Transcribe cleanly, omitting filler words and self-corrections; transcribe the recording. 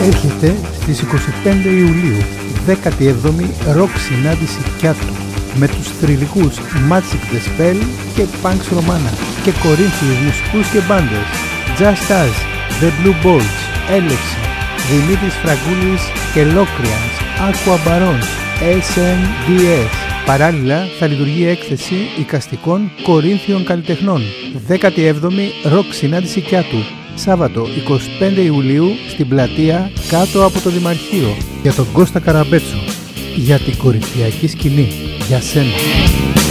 Έρχεται στις 25 Ιουλίου, 17η ροκ συνάντηση Κιάτου, με τους θρυλικούς Magic the Spell και Punks Romana και κορίνθιους μουσικούς και μπάντες Just Us, The Blue Bolts, Έλεξη, Δημήτρης Φραγκούλης και Locrians, Aqua Barons, SNDS. Παράλληλα θα λειτουργεί έκθεση εικαστικών κορίνθιων καλλιτεχνών. 17η ροκ συνάντηση Κιάτου, Σάββατο 25 Ιουλίου στην πλατεία κάτω από το Δημαρχείο. Για τον Κώστα Καραμπέτσο, για την κορινθιακή σκηνή, για σένα.